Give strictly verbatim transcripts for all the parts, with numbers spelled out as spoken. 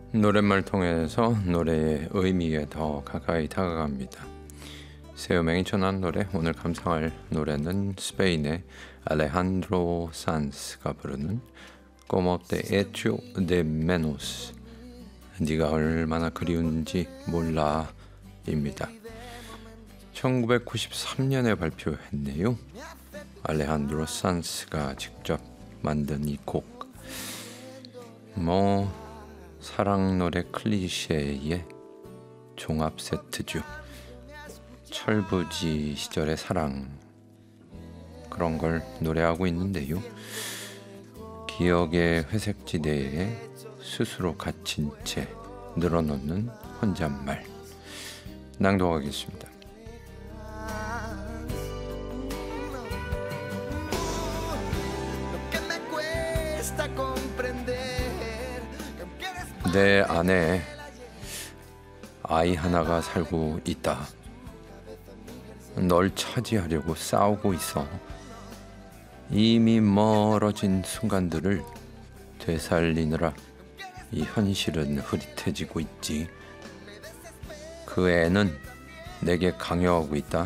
노랫말 통해서 노래의 의미에 더 가까이 다가갑니다. 새 음향이 전한 노래, 오늘 감상할 노래는 스페인의 알레한드로 산스가 부르는 Como te echo de menos, 네가 얼마나 그리운지 몰라 입니다. 천구백구십삼 년에 발표했네요. 알레한드로 산스가 직접 만든 이 곡, 뭐 사랑 노래 클리셰의 종합 세트죠. 철부지 시절의 사랑, 그런 걸 노래하고 있는데요. 기억의 회색지대에 스스로 갇힌 채 늘어놓는 혼잣말, 낭독하겠습니다. 내 안에 아이 하나가 살고 있다. 널 차지하려고 싸우고 있어. 이미 멀어진 순간들을 되살리느라 이 현실은 흐릿해지고 있지. 그 애는 내게 강요하고 있다.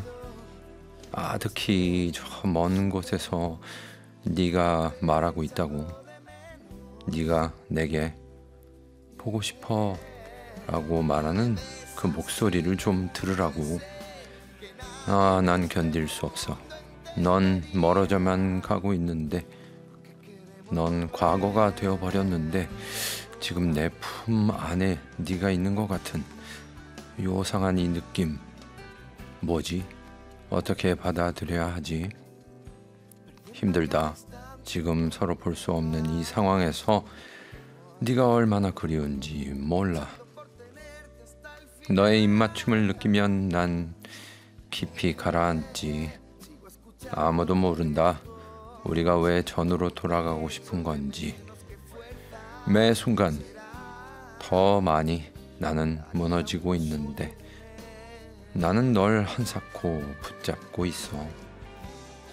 아득히 저 먼 곳에서 네가 말하고 있다고. 네가 내게 보고 싶어 라고 말하는 그 목소리를 좀 들으라고. 아, 난 견딜 수 없어. 넌 멀어져만 가고 있는데, 넌 과거가 되어버렸는데 지금 내 품 안에 네가 있는 것 같은 요상한 이 느낌, 뭐지? 어떻게 받아들여야 하지? 힘들다. 지금 서로 볼 수 없는 이 상황에서 네가 얼마나 그리운지 몰라. 너의 입맞춤을 느끼면 난 깊이 가라앉지. 아무도 모른다. 우리가 왜 전으로 돌아가고 싶은 건지. 매 순간 더 많이 나는 무너지고 있는데 나는 널 한사코 붙잡고 있어.